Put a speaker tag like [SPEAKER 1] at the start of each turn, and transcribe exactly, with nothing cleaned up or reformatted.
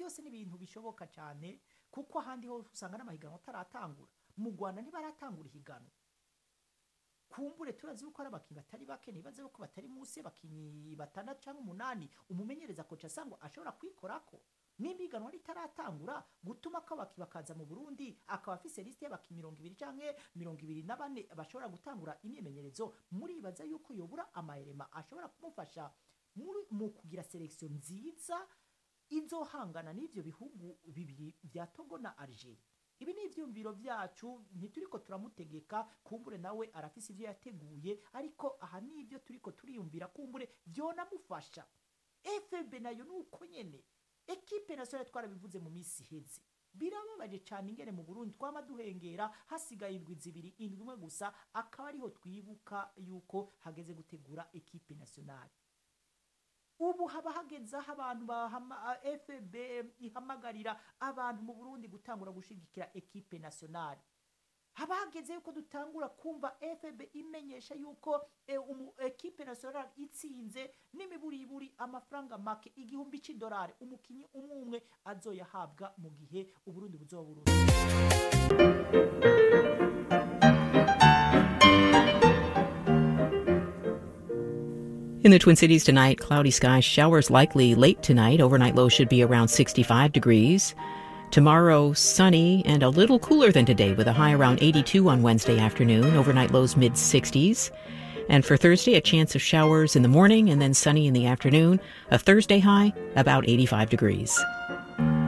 [SPEAKER 1] byose ni ibintu bishoboka cyane kuko ahandi ho usanga n'amahiganwa ataratangura. Mu Rwanda ntibaratangura ihiganwa. Kumbure turazi uko ari abakinyi batari bake, nibaze ko batari munsi y'abakinyi batandatu cyangwa umunani umumenyereza koca sangwa ashobora kwikorako. Nimbiganwa ritaratangura gutuma kabaki bakaza mu Burundi akaba afise liste y'abakinyi mirongo ibiri canke mirongo ibiri na bane bashobora gutangura imyemenyerezo. Muri baza yuko yobura amaherema ashobora kumufasha muri mu kugira selection nziza izohangana n'ivyo bihugu bibiri vya Togo na Algeria. Ibi ni ivyumviro vyacu, ntituriko turamutegeka, kumbure nawe arafise ivyo yateguye, ariko aha ni ivyo turiko turiyumvira kumbure vyona mufasha. F B nayo nuko nyene ekipe nationale twarabivuze mu misi heze. Birababaje cyane ingene mu Burundi twama duhengera hasigaye indwi zibiri indwi imwe gusa akaba ariho twibuka yuko hageze gutegura ekipe nationale. Ubu haba hageze aho abantu bahama F B ihamagarira abantu mu Burundi gutangura gushigikira ekipe nationale. Haba hageze yuko dutangura kumva F B imenyesha yuko e, umu ekipe nationale itsinze n'imiburiburi amafaranga make igihumbi c'idolari umukinyi umwe azoyahabwa mu gihe Uburundi buzoba Burundi.
[SPEAKER 2] In the Twin Cities tonight, cloudy skies, showers likely late tonight. Overnight low should be around sixty-five degrees. Tomorrow, sunny and a little cooler than today with a high around eighty-two on Wednesday afternoon. Overnight lows mid sixties. And for Thursday, a chance of showers in the morning and then sunny in the afternoon. A Thursday high about eighty-five degrees.